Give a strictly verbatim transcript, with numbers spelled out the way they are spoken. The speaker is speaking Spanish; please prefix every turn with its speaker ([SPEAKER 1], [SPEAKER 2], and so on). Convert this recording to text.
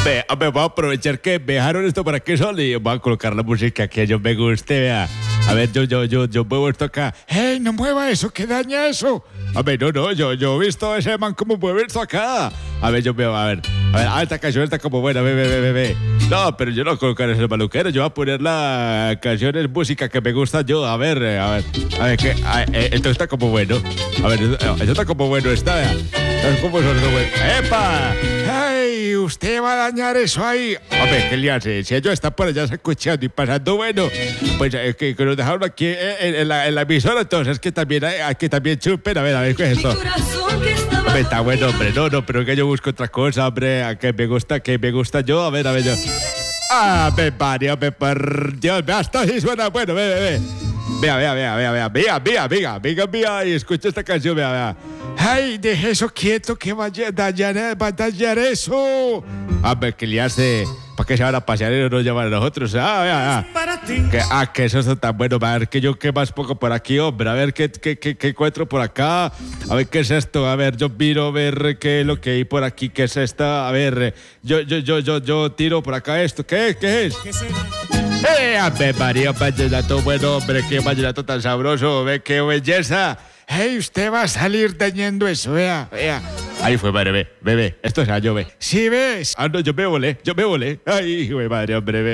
[SPEAKER 1] Ve, hombre, voy a aprovechar que me dejaron esto para que solo y voy a colocar la música que a yo me guste, vea. A ver, yo, yo, yo, yo muevo esto acá. ¡Hey, no mueva eso! ¿Qué daña eso? A ver, no, no, yo, yo he visto a ese man como mueve esto acá. A ver, yo veo, a ver. A ver, ah, esta canción está como buena, ve, ve, ve, ve, ve. No, pero yo no voy a colocar ese maluquero. Yo voy a poner la canciones, música que me gusta yo. A ver, eh, a ver. A ver, que a- eh, esto está como bueno. A ver, esto esto está como bueno, está, vea. Es como sonido bueno. ¡Epa! ¡Ay! Usted va a dañar eso ahí. Hombre, ¿qué le hace? Si ellos están por allá escuchando y pasando bueno, pues eh, que, que nos dejaron aquí eh, en, en la, en la emisora, entonces que también hay, hay que también chupen. A ver, a ver, ¿qué es esto? Hombre, está bueno, hombre. No, no, pero que yo busco otra cosa, hombre. A que me gusta, que me gusta yo. A ver, a ver, yo. ¡Ah, me Mario, me por Dios! Vea, esto sí suena bueno, ve, ve, ve. Vea, vea, vea, vea, vea, vea, vea, vea, vea, vea, y escucha esta canción, vea, vea. ¡Ay, deje eso quieto, que va a dañar, va a dañar eso! A ver, ¿qué le hace? ¿Para qué se van a pasear y no nos llaman a nosotros? Ah, vea, vea. Que, ah, que eso está tan bueno. A ver, que yo qué más poco por aquí, hombre. A ver, ¿qué, qué, qué, qué encuentro por acá? A ver, ¿qué es esto? A ver, yo miro a ver qué es lo que hay por aquí. ¿Qué es esta? A ver, yo, yo, yo, yo, yo tiro por acá esto. ¿Qué es? ¿Qué es? ¡Eh, Ave María, vallenato bueno, hombre! ¡Qué vallenato tan sabroso! ¡Ve qué belleza! ¡Hey, usted va a salir dañando eso! Vea, vea. Ahí fue, madre, ve, ve, ve. Esto es yo, ve. ¿Sí ves? Ah, no, yo me volé, yo me volé. ¡Ay, hijo de madre, hombre, ve!